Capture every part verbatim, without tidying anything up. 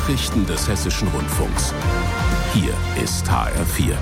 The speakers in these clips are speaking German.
Nachrichten des Hessischen Rundfunks. Hier ist H R vier.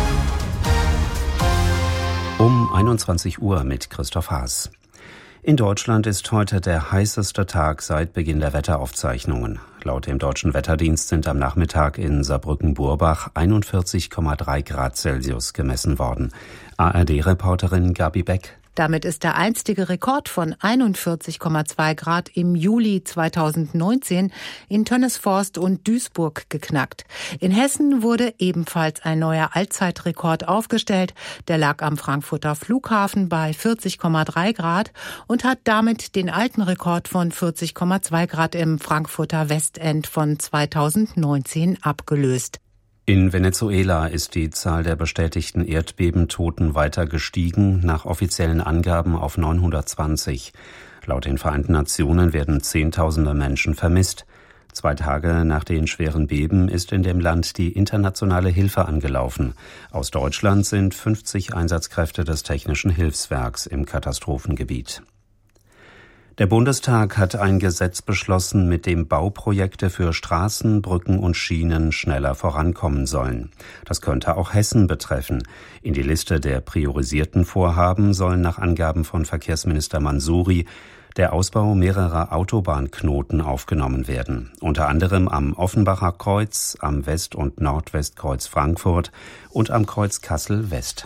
Um einundzwanzig Uhr mit Christoph Haas. In Deutschland ist heute der heißeste Tag seit Beginn der Wetteraufzeichnungen. Laut dem Deutschen Wetterdienst sind am Nachmittag in Saarbrücken-Burbach einundvierzig Komma drei Grad Celsius gemessen worden. A R D-Reporterin Gabi Beck. Damit ist der einstige Rekord von einundvierzig Komma zwei Grad im Juli zweitausendneunzehn in Tönnesforst und Duisburg geknackt. In Hessen wurde ebenfalls ein neuer Allzeitrekord aufgestellt. Der lag am Frankfurter Flughafen bei vierzig Komma drei Grad und hat damit den alten Rekord von vierzig Komma zwei Grad im Frankfurter Westend von zweitausendneunzehn abgelöst. In Venezuela ist die Zahl der bestätigten Erdbebentoten weiter gestiegen, nach offiziellen Angaben auf neunhundertzwanzig. Laut den Vereinten Nationen werden Zehntausende Menschen vermisst. Zwei Tage nach den schweren Beben ist in dem Land die internationale Hilfe angelaufen. Aus Deutschland sind fünfzig Einsatzkräfte des Technischen Hilfswerks im Katastrophengebiet. Der Bundestag hat ein Gesetz beschlossen, mit dem Bauprojekte für Straßen, Brücken und Schienen schneller vorankommen sollen. Das könnte auch Hessen betreffen. In die Liste der priorisierten Vorhaben sollen nach Angaben von Verkehrsminister Mansouri der Ausbau mehrerer Autobahnknoten aufgenommen werden. Unter anderem am Offenbacher Kreuz, am West- und Nordwestkreuz Frankfurt und am Kreuz Kassel-West.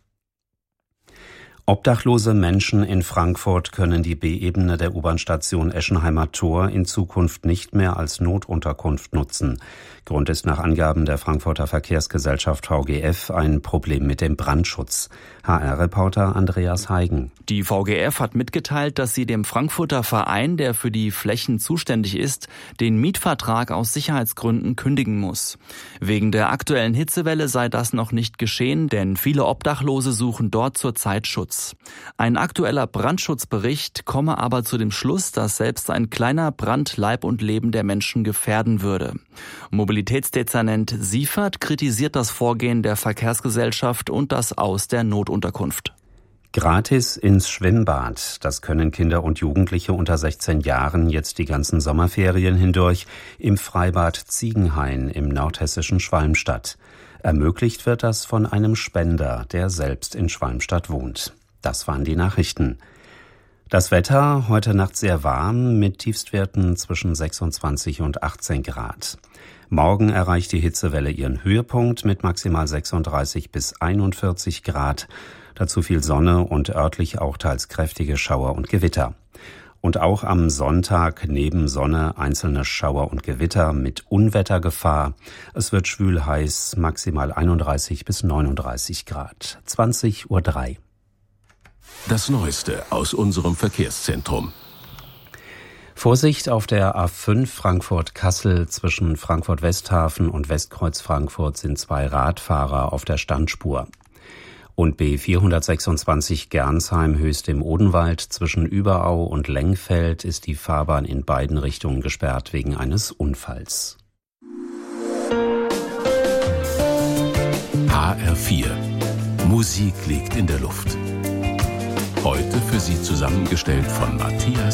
Obdachlose Menschen in Frankfurt können die B-Ebene der U-Bahn-Station Eschenheimer Tor in Zukunft nicht mehr als Notunterkunft nutzen. Grund ist nach Angaben der Frankfurter Verkehrsgesellschaft V G F ein Problem mit dem Brandschutz. H R-Reporter Andreas Heigen. Die V G F hat mitgeteilt, dass sie dem Frankfurter Verein, der für die Flächen zuständig ist, den Mietvertrag aus Sicherheitsgründen kündigen muss. Wegen der aktuellen Hitzewelle sei das noch nicht geschehen, denn viele Obdachlose suchen dort zurzeit Schutz. Ein aktueller Brandschutzbericht komme aber zu dem Schluss, dass selbst ein kleiner Brand Leib und Leben der Menschen gefährden würde. Mobilitätsdezernent Siefert kritisiert das Vorgehen der Verkehrsgesellschaft und das Aus der Notunterkunft. Gratis ins Schwimmbad. Das können Kinder und Jugendliche unter sechzehn Jahren jetzt die ganzen Sommerferien hindurch im Freibad Ziegenhain im nordhessischen Schwalmstadt. Ermöglicht wird das von einem Spender, der selbst in Schwalmstadt wohnt. Das waren die Nachrichten. Das Wetter heute Nacht sehr warm mit Tiefstwerten zwischen sechsundzwanzig und achtzehn Grad. Morgen erreicht die Hitzewelle ihren Höhepunkt mit maximal sechsunddreißig bis einundvierzig Grad. Dazu viel Sonne und örtlich auch teils kräftige Schauer und Gewitter. Und auch am Sonntag neben Sonne einzelne Schauer und Gewitter mit Unwettergefahr. Es wird schwül heiß, maximal einunddreißig bis neununddreißig Grad. zwanzig Uhr drei. Das Neueste aus unserem Verkehrszentrum. Vorsicht auf der A fünf Frankfurt-Kassel. Zwischen Frankfurt-Westhafen und Westkreuz Frankfurt sind zwei Radfahrer auf der Standspur. Und B vierhundertsechsundzwanzig Gernsheim Höchst im Odenwald zwischen Überau und Lengfeld ist die Fahrbahn in beiden Richtungen gesperrt wegen eines Unfalls. H R vier. Musik liegt in der Luft. Heute für Sie zusammengestellt von Matthias